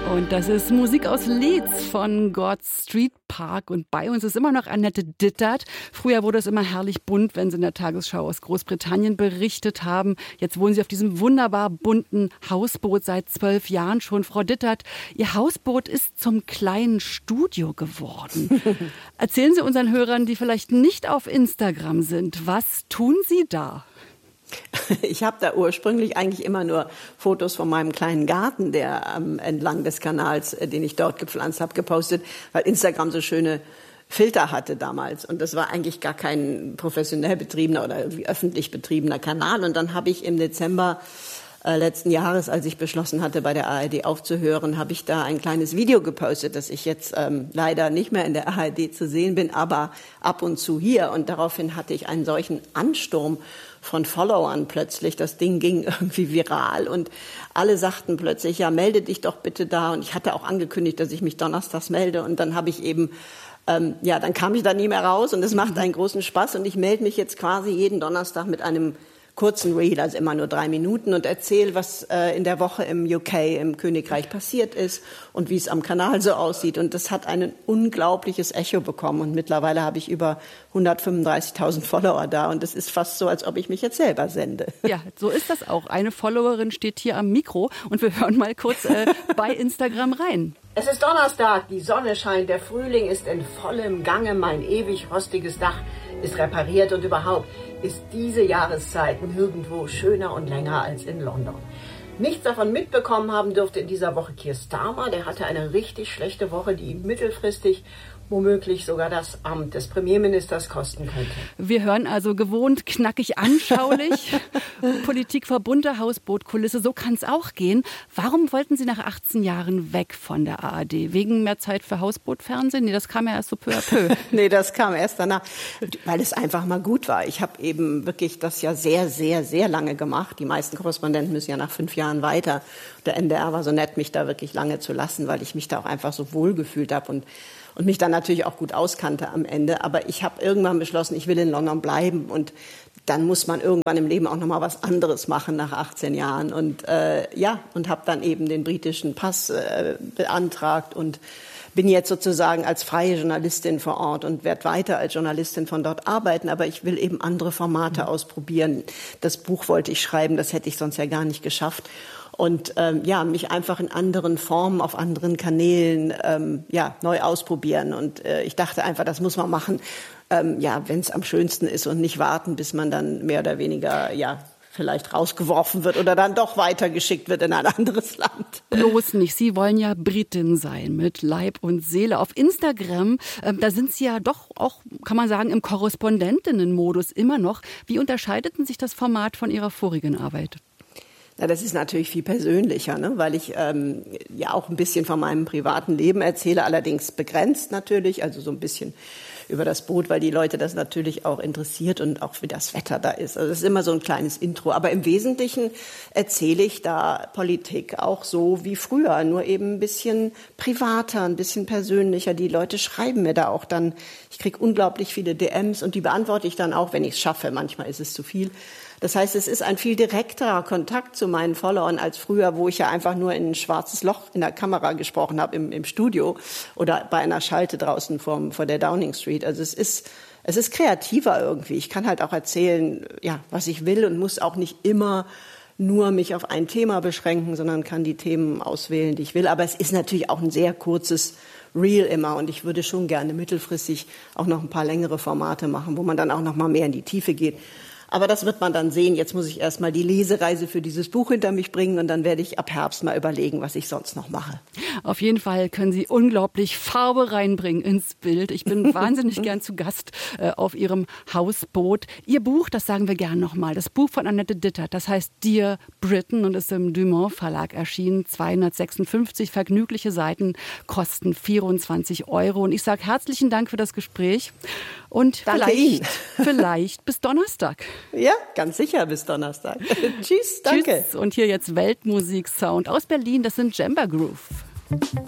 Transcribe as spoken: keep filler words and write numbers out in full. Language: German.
Und das ist Musik aus Leeds von God Street Park. Und bei uns ist immer noch Annette Dittert. Früher wurde es immer herrlich bunt, wenn sie in der Tagesschau aus Großbritannien berichtet haben. Jetzt wohnen Sie auf diesem wunderbar bunten Hausboot seit zwölf Jahren schon. Frau Dittert, Ihr Hausboot ist zum kleinen Studio geworden. Erzählen Sie unseren Hörern, die vielleicht nicht auf Instagram sind, was tun Sie da? Ich habe da ursprünglich eigentlich immer nur Fotos von meinem kleinen Garten, der ähm, entlang des Kanals, äh, den ich dort gepflanzt habe, gepostet, weil Instagram so schöne Filter hatte damals. Und das war eigentlich gar kein professionell betriebener oder irgendwie öffentlich betriebener Kanal. Und dann habe ich im Dezember äh, letzten Jahres, als ich beschlossen hatte, bei der A R D aufzuhören, habe ich da ein kleines Video gepostet, dass ich jetzt ähm, leider nicht mehr in der A R D zu sehen bin, aber ab und zu hier. Und daraufhin hatte ich einen solchen Ansturm von Followern plötzlich. Das Ding ging irgendwie viral und alle sagten plötzlich, ja, melde dich doch bitte da. Und ich hatte auch angekündigt, dass ich mich donnerstags melde. Und dann habe ich eben, ähm, ja, dann kam ich da nie mehr raus und es macht einen großen Spaß. Und ich melde mich jetzt quasi jeden Donnerstag mit einem kurzen Reel, also immer nur drei Minuten, und erzähle, was äh, in der Woche im U K, im Königreich passiert ist und wie es am Kanal so aussieht. Und das hat ein unglaubliches Echo bekommen. Und mittlerweile habe ich über hundertfünfunddreißigtausend Follower da. Und es ist fast so, als ob ich mich jetzt selber sende. Ja, so ist das auch. Eine Followerin steht hier am Mikro und wir hören mal kurz äh, bei Instagram rein. Es ist Donnerstag, die Sonne scheint, der Frühling ist in vollem Gange, mein ewig rostiges Dach ist repariert und überhaupt ist diese Jahreszeit nirgendwo schöner und länger als in London. Nichts davon mitbekommen haben dürfte in dieser Woche Keir Starmer. Der hatte eine richtig schlechte Woche, die ihm mittelfristig womöglich sogar das Amt des Premierministers kosten könnte. Wir hören also gewohnt knackig anschaulich. Politik vor bunter Hausbootkulisse, so kann es auch gehen. Warum wollten Sie nach achtzehn Jahren weg von der A R D? Wegen mehr Zeit für Hausbootfernsehen? Nee, das kam ja erst so peu à peu. Nee, das kam erst danach, weil es einfach mal gut war. Ich habe eben wirklich das ja sehr, sehr, sehr lange gemacht. Die meisten Korrespondenten müssen ja nach fünf Jahren weiter. Der N D R war so nett, mich da wirklich lange zu lassen, weil ich mich da auch einfach so wohl gefühlt habe und und mich dann natürlich auch gut auskannte am Ende. Aber ich habe irgendwann beschlossen, ich will in London bleiben. Und dann muss man irgendwann im Leben auch noch mal was anderes machen nach achtzehn Jahren. Und äh, ja, und habe dann eben den britischen Pass äh, beantragt und bin jetzt sozusagen als freie Journalistin vor Ort und werde weiter als Journalistin von dort arbeiten. Aber ich will eben andere Formate mhm. ausprobieren. Das Buch wollte ich schreiben, das hätte ich sonst ja gar nicht geschafft. Und ähm, ja, mich einfach in anderen Formen, auf anderen Kanälen ähm, ja, neu ausprobieren. Und äh, ich dachte einfach, das muss man machen, ähm, ja, wenn es am schönsten ist und nicht warten, bis man dann mehr oder weniger ja vielleicht rausgeworfen wird oder dann doch weitergeschickt wird in ein anderes Land. Bloß nicht. Sie wollen ja Britin sein mit Leib und Seele. Auf Instagram, äh, da sind Sie ja doch auch, kann man sagen, im Korrespondentinnen-Modus immer noch. Wie unterscheidet sich das Format von Ihrer vorigen Arbeit? Ja, das ist natürlich viel persönlicher, ne? Weil ich ähm, ja auch ein bisschen von meinem privaten Leben erzähle, allerdings begrenzt natürlich, also so ein bisschen über das Boot, weil die Leute das natürlich auch interessiert und auch wie das Wetter da ist. Also das ist immer so ein kleines Intro. Aber im Wesentlichen erzähle ich da Politik auch so wie früher, nur eben ein bisschen privater, ein bisschen persönlicher. Die Leute schreiben mir da auch dann, ich kriege unglaublich viele D Ms und die beantworte ich dann auch, wenn ich es schaffe. Manchmal ist es zu viel. Das heißt, es ist ein viel direkterer Kontakt zu meinen Followern als früher, wo ich ja einfach nur in ein schwarzes Loch in der Kamera gesprochen habe im, im Studio oder bei einer Schalte draußen vor, vor der Downing Street. Also es ist, es ist kreativer irgendwie. Ich kann halt auch erzählen, ja, was ich will und muss auch nicht immer nur mich auf ein Thema beschränken, sondern kann die Themen auswählen, die ich will. Aber es ist natürlich auch ein sehr kurzes Reel immer und ich würde schon gerne mittelfristig auch noch ein paar längere Formate machen, wo man dann auch noch mal mehr in die Tiefe geht. Aber das wird man dann sehen. Jetzt muss ich erst mal die Lesereise für dieses Buch hinter mich bringen und dann werde ich ab Herbst mal überlegen, was ich sonst noch mache. Auf jeden Fall können Sie unglaublich Farbe reinbringen ins Bild. Ich bin wahnsinnig gern zu Gast äh, auf Ihrem Hausboot. Ihr Buch, das sagen wir gern nochmal, das Buch von Annette Dittert, das heißt Dear Britain und ist im Dumont Verlag erschienen. zweihundertsechsundfünfzig vergnügliche Seiten, kosten vierundzwanzig Euro. Und ich sage herzlichen Dank für das Gespräch und Danke vielleicht, Ihnen. vielleicht bis Donnerstag. Ja, ganz sicher bis Donnerstag. Tschüss, danke. Tschüss. Und hier jetzt Weltmusik-Sound aus Berlin, das sind Jamba Groove.